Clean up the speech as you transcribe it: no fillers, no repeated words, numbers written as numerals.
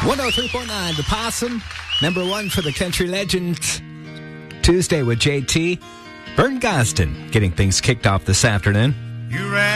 103.9 The Possum, number one for the country legend. Tuesday with JT. Vern Gosdin getting things kicked off this afternoon. You ran